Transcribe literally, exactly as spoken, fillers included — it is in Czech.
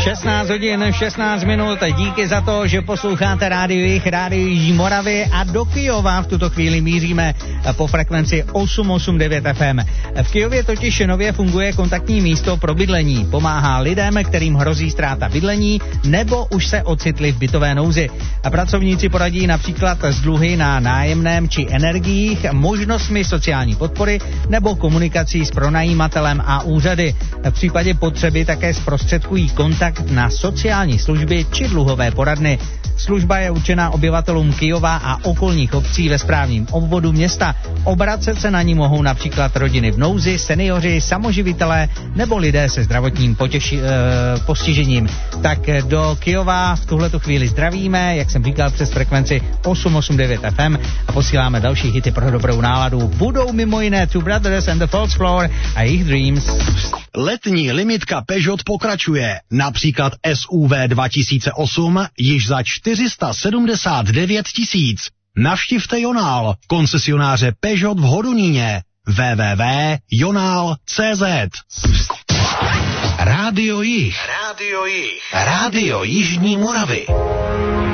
šestnáct hodin, šestnáct minut, díky za to, že posloucháte Rádio Jih, Rádio Jižní Moravy a do Kyjova v tuto chvíli míříme po frekvenci osm osm devět F M. V Kyjově totiž nově funguje kontaktní místo pro bydlení. Pomáhá lidem, kterým hrozí ztráta bydlení nebo už se ocitli v bytové nouzi. A pracovníci poradí například s dluhy na nájemném či energiích, možnostmi sociální podpory nebo komunikací s pronajímatelem a úřady. V případě potřeby také zprostředkují kontakt na sociální služby či dluhové poradny. Služba je určena obyvatelům Kyjova a okolních obcí ve správním obvodu města. Obracet se na ní mohou například rodiny v nouzi, seniori, samoživitelé nebo lidé se zdravotním potěši, eh, postižením. Tak do Kyjova v tuhletu chvíli zdravíme, jak jsem říkal, přes frekvenci osm osm devět F M a posíláme další hity pro dobrou náladu. Budou mimo jiné Two Brothers and the False Floor a jejich Dreams. Letní limitka Peugeot pokračuje. Například S U V dva tisíce osm již za čtyři sta sedmdesát devět tisíc. Navštivte Jonál, koncesionáře Peugeot v Hodoníně. w w w tečka jonál tečka cé zet. Rádio Jih. Rádio Jih. Rádio Jižní Moravy.